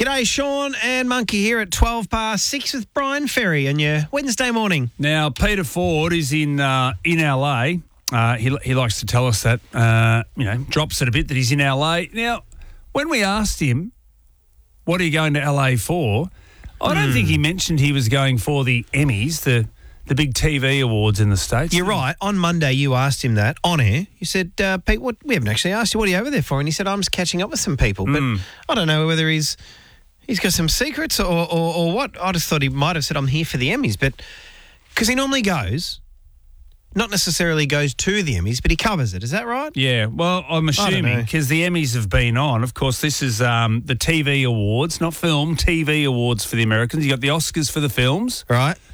G'day, Sean and Monkey here at 6 with Brian Ferry on your Wednesday morning. Now, Peter Ford is in LA. He likes to tell us that, drops it a bit that he's in LA. Now, when we asked him, what are you going to LA for? I don't think he mentioned he was going for the Emmys, the big TV awards in the States. You're right. On Monday, you asked him that on air. You said, Pete, we haven't actually asked you, what are you over there for? And he said, I'm just catching up with some people. But I don't know whether he's got some secrets or what. I just thought he might have said, I'm here for the Emmys. But because he normally goes, not necessarily goes to the Emmys, but he covers it. Is that right? Yeah, well, I'm assuming because the Emmys have been on. Of course, this is the TV awards, not film, TV awards for the Americans. You got the Oscars for the films. Right.